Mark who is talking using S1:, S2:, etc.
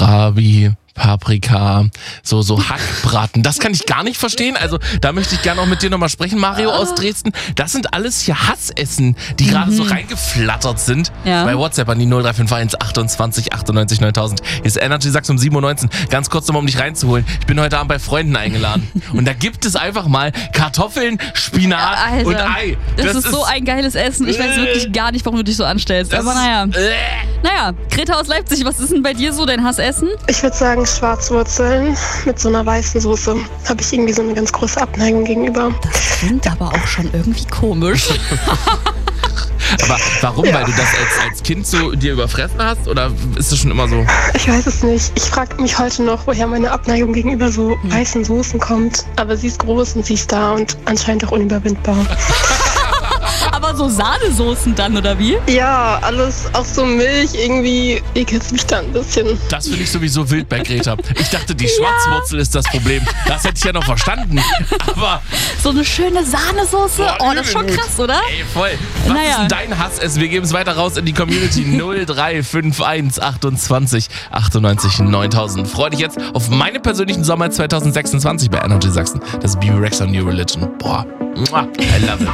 S1: Kohlrabi, Paprika, so Hackbraten. Das kann ich gar nicht verstehen. Also da möchte ich gerne auch mit dir nochmal sprechen, Mario aus Dresden. Das sind alles hier Hassessen, die gerade so reingeflattert sind.
S2: Ja.
S1: Bei WhatsApp an die 0351 28 98 9000. Hier ist Energy Sachs um 7.19 Uhr. Ganz kurz nochmal, um dich reinzuholen. Ich bin heute Abend bei Freunden eingeladen. Und da gibt es einfach mal Kartoffeln, Spinat
S2: Alter,
S1: und Ei.
S2: Das ist so ein geiles Essen. Ich weiß wirklich gar nicht, warum du dich so anstellst. Aber naja. Naja, Greta aus Leipzig, was ist denn bei dir so dein Hassessen?
S3: Ich würde sagen Schwarzwurzeln mit so einer weißen Soße. Habe ich irgendwie so eine ganz große Abneigung gegenüber.
S2: Das klingt aber auch schon irgendwie komisch.
S1: Aber warum?
S3: Ja.
S1: Weil du das als Kind so dir überfressen hast? Oder ist das schon immer so?
S3: Ich weiß es nicht. Ich frage mich heute noch, woher meine Abneigung gegenüber so weißen Soßen kommt. Aber sie ist groß und sie ist da und anscheinend auch unüberwindbar.
S2: Aber so Sahnesoßen dann, oder wie?
S3: Ja, alles, auch so Milch, irgendwie ekelt mich da ein bisschen.
S1: Das finde ich sowieso wild bei Greta. Ich dachte, die Schwarzwurzel ist das Problem. Das hätte ich ja noch verstanden. Aber
S2: So eine schöne Sahnesoße?
S1: boah,
S2: Oh, das ist schon
S1: übel gut.
S2: krass, oder?
S1: Ey, voll. Was
S2: Naja.
S1: ist denn dein Hassessen? Wir geben es weiter raus in die Community 0351 28 98 9000. Freu dich jetzt auf meine persönlichen Sommer 2026 bei Energy Sachsen. Das ist Bibi Rexa New Religion. Boah, I love it.